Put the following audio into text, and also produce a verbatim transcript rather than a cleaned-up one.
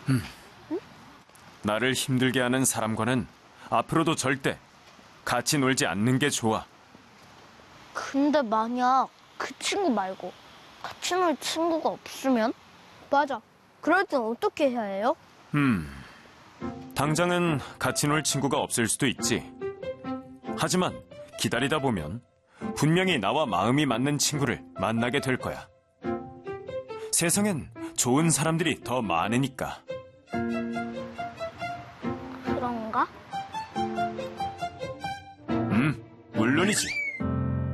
음. 응? 나를 힘들게 하는 사람과는 앞으로도 절대 같이 놀지 않는 게 좋아. 근데 만약 그 친구 말고 같이 놀 친구가 없으면? 맞아. 그럴 땐 어떻게 해야 해요? 음, 당장은 같이 놀 친구가 없을 수도 있지. 하지만 기다리다 보면 분명히 나와 마음이 맞는 친구를 만나게 될 거야. 세상엔 좋은 사람들이 더 많으니까. 그런가? 음, 물론이지.